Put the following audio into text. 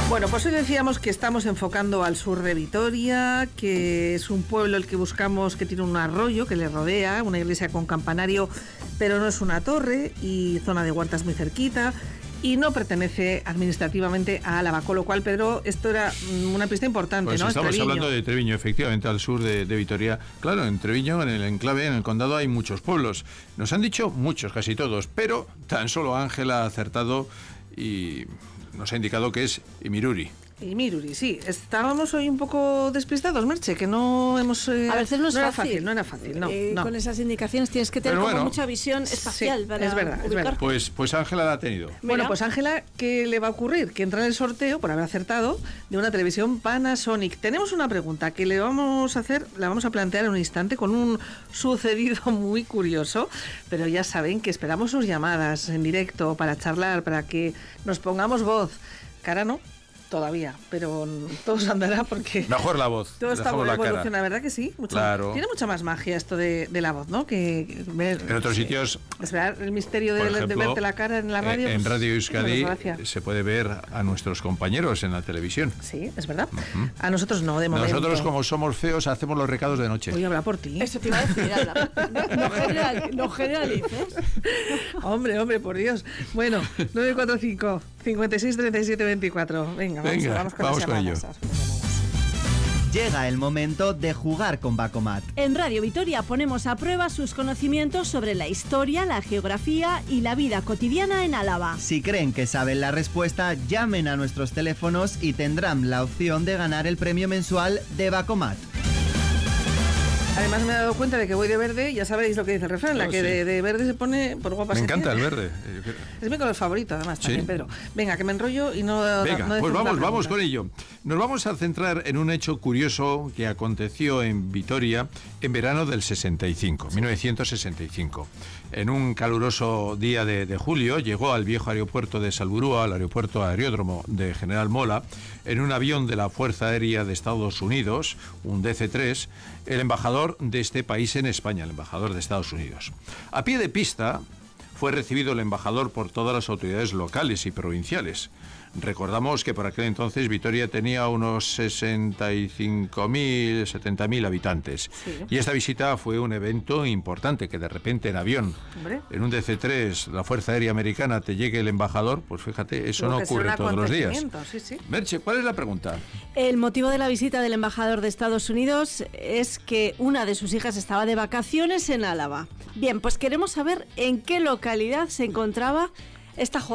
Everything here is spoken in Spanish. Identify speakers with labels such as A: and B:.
A: Bueno, pues hoy decíamos que estamos enfocando al sur de Vitoria, que es un pueblo el que buscamos, que tiene un arroyo que le rodea, una iglesia con campanario, pero no es una torre, y zona de huertas muy cerquita, y no pertenece administrativamente a Álava, con lo cual, Pedro, esto era una pista importante,
B: pues
A: ¿no?
B: Estamos
A: Treviño.
B: Hablando de Treviño, efectivamente, al sur de Vitoria. Claro, en Treviño, en el enclave, en el condado, hay muchos pueblos. Nos han dicho muchos, casi todos, pero tan solo Ángela ha acertado y nos ha indicado que es Imiruri.
A: Y Miruri, sí. Estábamos hoy un poco despistados, Merche, que no hemos...
C: a veces no es fácil.
A: No era fácil, no.
C: Con esas indicaciones tienes que tener como mucha visión espacial,
A: sí,
C: para
A: es verdad.
B: Pues Ángela la ha tenido.
A: Bueno, pues Ángela, ¿qué le va a ocurrir? Que entra en el sorteo, por haber acertado, de una televisión Panasonic. Tenemos una pregunta que le vamos a hacer, la vamos a plantear en un instante con un sucedido muy curioso, pero ya saben que esperamos sus llamadas en directo para charlar, para que nos pongamos voz. Cara no, todavía, pero todo se andará porque...
B: Mejor la voz.
A: Todo está muy evolucionado, la verdad que sí.
B: Claro.
A: Tiene mucha más magia esto de la voz, ¿no? Que ver,
B: en otros sitios...
A: Esperar el misterio de verte la cara en la radio.
B: En
A: pues,
B: Radio Euskadi se puede ver a nuestros compañeros en la televisión.
A: Sí, es verdad. Uh-huh. A nosotros no, de momento.
B: Nosotros, como somos feos, hacemos los recados de noche.
A: Voy a hablar por ti.
C: Eso te iba a decir, no generalices.
A: Hombre, por Dios. Bueno, 945 56 37 24. Venga, vamos con ello.
D: Llega el momento de jugar con Bacomat.
C: En Radio Vitoria ponemos a prueba sus conocimientos sobre la historia, la geografía y la vida cotidiana en Álava.
D: Si creen que saben la respuesta, llamen a nuestros teléfonos y tendrán la opción de ganar el premio mensual de Bacomat.
A: Además me he dado cuenta de que voy de verde, ya sabéis lo que dice el refrán, la que de verde se pone por guapa.
B: Me encanta el verde.
A: Es mi color favorito, además, también, Pedro. Venga, que me enrollo y no...
B: Venga, pues vamos con ello. Nos vamos a centrar en un hecho curioso que aconteció en Vitoria en verano del 1965. En un caluroso día de julio llegó al viejo aeropuerto de Salburua, al aeropuerto-aeródromo de General Mola, en un avión de la Fuerza Aérea de Estados Unidos, un DC-3, el embajador de este país en España, el embajador de Estados Unidos. A pie de pista fue recibido el embajador por todas las autoridades locales y provinciales. Recordamos que por aquel entonces Vitoria tenía unos 65.000, 70.000 habitantes. Sí. Y esta visita fue un evento importante, que de repente en avión, en un DC-3, la Fuerza Aérea Americana, te llegue el embajador, pues fíjate, eso no ocurre todos los días.
A: Sí.
B: Merche, ¿cuál es la pregunta?
C: El motivo de la visita del embajador de Estados Unidos es que una de sus hijas estaba de vacaciones en Álava. Bien, pues queremos saber en qué localidad se encontraba esta